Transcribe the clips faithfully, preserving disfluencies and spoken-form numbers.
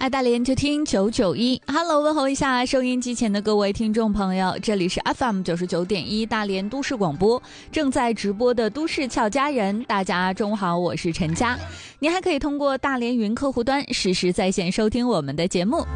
爱大连就听九九一 Hello 问候一下收音机前的各位听众朋友，这里是 F M 九十九点一大连都市广播，正在直播的都市俏佳人，大家中午好，我是陈佳。您还可以通过大连云客户端实时在线收听我们的节目。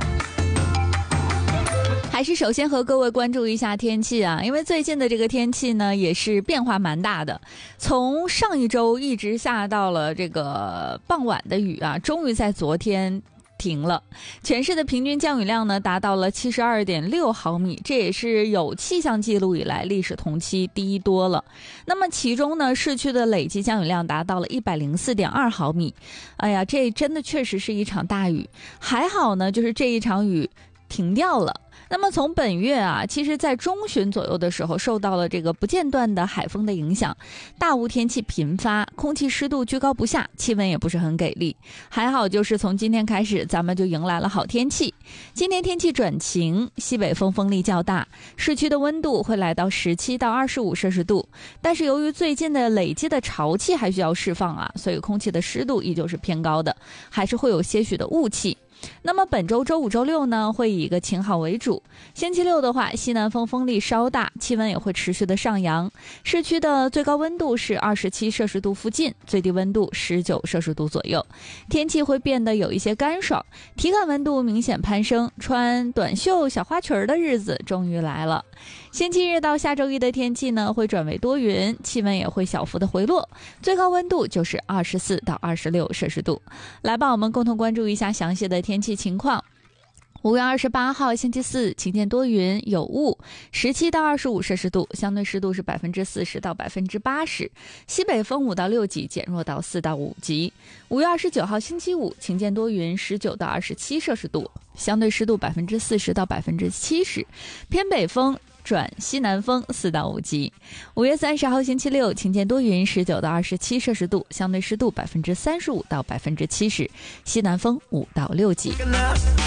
还是首先和各位关注一下天气啊，因为最近的这个天气呢也是变化蛮大的，从上一周一直下到了这个傍晚的雨啊，终于在昨天停了。全市的平均降雨量呢达到了 七十二点六毫米，这也是有气象记录以来历史同期第一多了。那么其中呢，市区的累计降雨量达到了 一百零四点二毫米。哎呀，这真的确实是一场大雨，还好呢就是这一场雨停掉了。那么从本月啊，其实在中旬左右的时候，受到了这个不间断的海风的影响，大雾天气频发，空气湿度居高不下，气温也不是很给力。还好就是从今天开始，咱们就迎来了好天气。今天天气转晴，西北风风力较大，市区的温度会来到十七到二十五摄氏度。但是由于最近的累积的潮气还需要释放啊，所以空气的湿度依旧是偏高的，还是会有些许的雾气。那么本周周五周六呢，会以一个晴好为主。星期六的话，西南风风力稍大，气温也会持续的上扬。市区的最高温度是二十七摄氏度附近，最低温度十九摄氏度左右。天气会变得有一些干爽，体感温度明显攀升，穿短袖小花裙的日子终于来了。星期日到下周一的天气呢，会转为多云，气温也会小幅的回落，最高温度就是二十四到二十六摄氏度。来吧，我们共同关注一下详细的天气情况。五月二十八号星期四，晴间多云有雾，十七到二十五摄氏度，相对湿度是百分之四十到百分之八十，西北风五到六级减弱到四到五级。五月二十九号星期五，晴间多云，十九到二十七摄氏度，相对湿度百分之四十到百分之七十，偏北风转西南风四到五级。五月三十号星期六，晴间多云，十九到二十七摄氏度，相对湿度百分之三十五到百分之七十，西南风五到六级。